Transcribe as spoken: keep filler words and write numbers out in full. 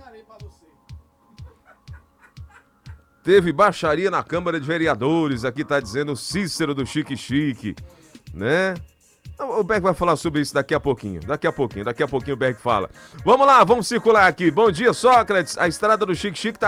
Teve baixaria na Câmara de Vereadores, aqui tá dizendo o Cícero do Chique Chique, né? O Berg vai falar sobre isso daqui a pouquinho, daqui a pouquinho, daqui a pouquinho o Berg fala. Vamos lá, vamos circular aqui. Bom dia, Sócrates. A estrada do Chique Chique tá